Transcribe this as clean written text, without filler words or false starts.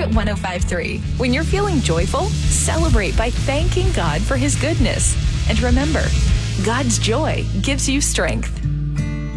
at 105.3. When you're feeling joyful, celebrate by thanking God for His goodness. And remember, God's joy gives you strength.